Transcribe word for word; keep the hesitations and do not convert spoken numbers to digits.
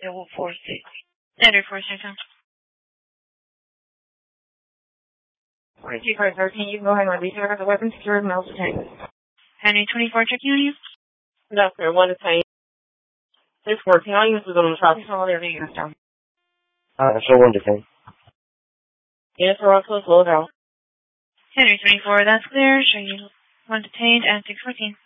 zero four six. Standard four six. G card thirteen, you can go ahead and release her as a weapon secured mail tank. Henry twenty-four checking on you? Good afternoon, one to ten. six fourteen, I'll use it on the traffic. All their vehicles down. Uh, so one to ten. Yes, we're also slow down. Henry twenty-four, that's clear. Show you one detained and six fourteen.